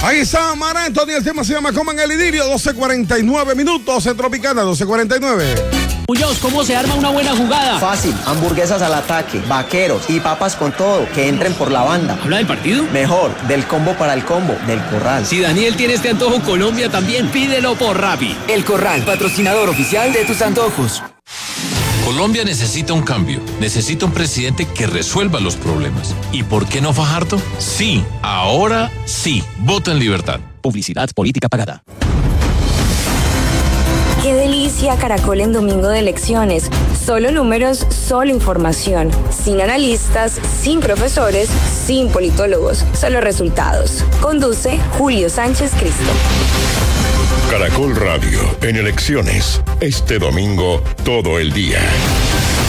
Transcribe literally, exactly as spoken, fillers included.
Ahí está Mar Anthony, el tema se llama Como en el Idilio, doce cuarenta y nueve minutos, en Tropicana, doce cuarenta y nueve. Muñoz, ¿cómo se arma una buena jugada? Fácil, hamburguesas al ataque, vaqueros y papas con todo, que entren por la banda. ¿Habla del partido? Mejor, del combo para el combo, del Corral. Si Daniel tiene este antojo, Colombia también, pídelo por Rappi. El Corral, patrocinador oficial de tus antojos. Colombia necesita un cambio, necesita un presidente que resuelva los problemas. ¿Y por qué no Fajardo? Sí, ahora sí, vota en libertad. Publicidad política pagada. Qué delicia Caracol en domingo de elecciones. Solo números, solo información. Sin analistas, sin profesores, sin politólogos. Solo resultados. Conduce Julio Sánchez Cristo. Caracol Radio en elecciones. Este domingo todo el día.